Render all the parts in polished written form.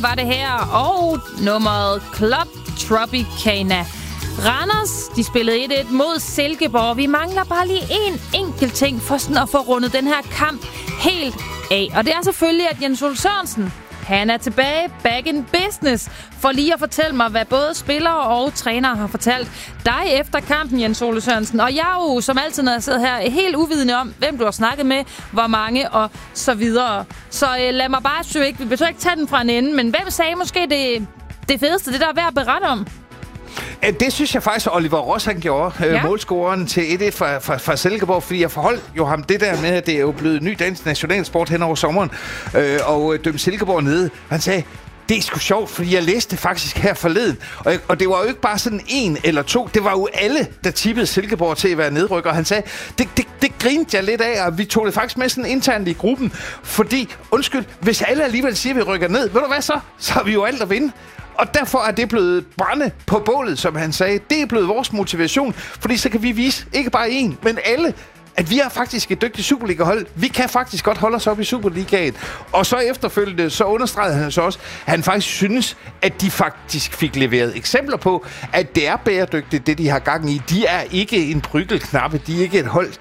var det her, og nummeret Club Tropicana. Randers, de spillede 1-1 mod Silkeborg. Vi mangler bare lige en enkelt ting for sådan at få rundet den her kamp helt af. Og det er selvfølgelig, at Jens Ole Sørensen, han er tilbage, back in business, for lige at fortælle mig, hvad både spillere og trænere har fortalt dig efter kampen, Jens Ole Sørensen. Og jeg er jo, som altid, når jeg sidder her, helt uvidende om, hvem du har snakket med, hvor mange og så videre. Så lad mig bare søge, vi behøver ikke tage den fra en ende, men hvem sagde måske det fedeste, det der er værd at berette om? Det synes jeg faktisk, at Oliver Ross han gjorde, målscoreren til 1-1 fra Silkeborg, fordi jeg forholdt jo ham det der med, at det er jo blevet ny dansk nationalsport hen over sommeren, og dømte Silkeborg nede. Han sagde, det er sgu sjovt, fordi jeg læste det faktisk her forleden. Og det var jo ikke bare sådan en eller to. Det var jo alle, der tippede Silkeborg til at være nedrykker. Og han sagde, det grinte jeg lidt af, og vi tog det faktisk med sådan internt i gruppen. Fordi, undskyld, hvis alle alligevel siger, at vi rykker ned, ved du hvad så? Så har vi jo alt at vinde. Og derfor er det blevet brænde på bålet, som han sagde. Det er blevet vores motivation, fordi så kan vi vise, ikke bare en, men alle, at vi er faktisk et dygtigt Superliga-hold. Vi kan faktisk godt holde os op i Superligaen. Og så efterfølgende, så understregede han så også, at han faktisk synes, at de faktisk fik leveret eksempler på, at det er bæredygtigt, det de har gang i. De er ikke en bryggelknappe. De er ikke et hold,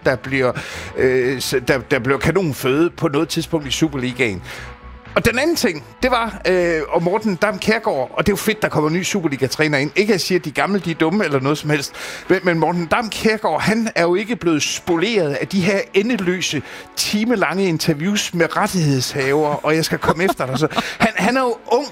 der bliver kanonføde på noget tidspunkt i Superligaen. Og den anden ting, det var og Morten Dam Kjærgaard, og det er jo fedt, der kommer ny Superliga-træner ind. Ikke at sige, at de gamle, de er dumme eller noget som helst. Men Morten Dam Kjærgaard, han er jo ikke blevet spoleret af de her endeløse, timelange interviews med rettighedshavere, og jeg skal komme efter dig. Så han er jo ung.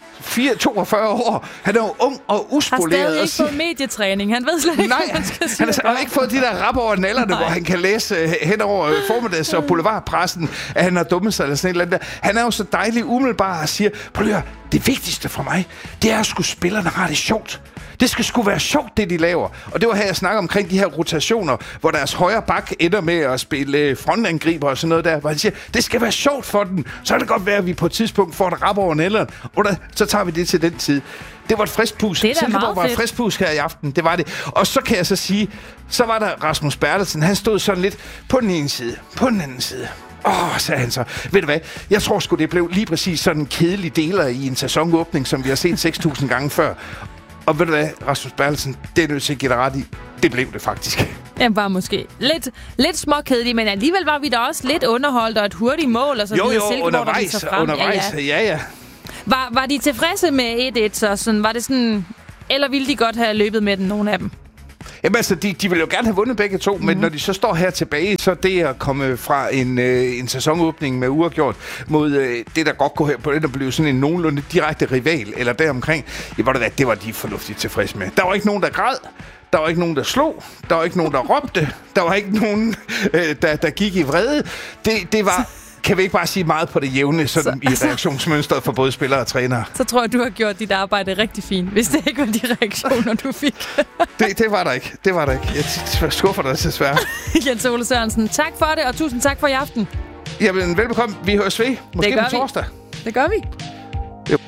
42 år. Han er jo ung og uspoleret. Har stadig ikke fået medietræning. Han ved slet ikke, nej, han har ikke fået de der rap over nælderne, hvor han kan læse hen over formiddags- og boulevardpressen, at han har dummet sig eller sådan et eller andet der. Han er jo så dejlig umiddelbar og siger, prøv lige at høre, det vigtigste for mig, det er at skulle spillerne har det sjovt. Det skal sgu være sjovt, det de laver. Og det var her, jeg snakker omkring de her rotationer, hvor deres højre bak ender med at spille frontangriber og sådan noget der, hvor han siger, det skal være sjovt for den. Så kan det godt være, at vi på et tidspunkt får et rap over nælderen, og så tager vi det til den tid. Det var et frisk pus. Silkeborg var et frisk pus her i aften. Det var det. Og så kan jeg så sige, så var der Rasmus Bertelsen. Han stod sådan lidt på den ene side, på den anden side. Sagde han så. Ved du hvad? Jeg tror sgu, det blev lige præcis sådan en kedelig deler i en sæsonåbning, som vi har set 6.000 gange før. Og ved du hvad, Rasmus Bertelsen, det er nødt til at give dig ret i. Det blev det faktisk. Jeg var måske lidt småkedelig, men alligevel var vi da også lidt underholdt og et hurtigt mål. Og så jo, undervejs. Ja. Var de tilfredse med 1-1, så sådan, var det sådan, eller ville de godt have løbet med den, nogle af dem? Jamen altså, de ville jo gerne have vundet begge to, men når de så står her tilbage, så det at komme fra en sæsonåbning med uafgjort mod det, der godt går her på det, der blev sådan en nogenlunde direkte rival, eller deromkring, det var de fornuftigt tilfredse med. Der var ikke nogen, der græd. Der var ikke nogen, der slog. Der var ikke nogen, der råbte. Der var ikke nogen, der gik i vrede. Det var... Kan vi ikke bare sige meget på det jævne sådan i reaktionsmønstret for både spillere og trænere? Så tror jeg, du har gjort dit arbejde rigtig fint, hvis det ikke var de reaktioner, du fik. det var der ikke. Det var der ikke. Jeg skuffer dig desværre. Jens Ole Sørensen, tak for det, og tusind tak for i aften. Jamen, velbekomme. Vi høres ved. Måske på torsdag. Det gør vi.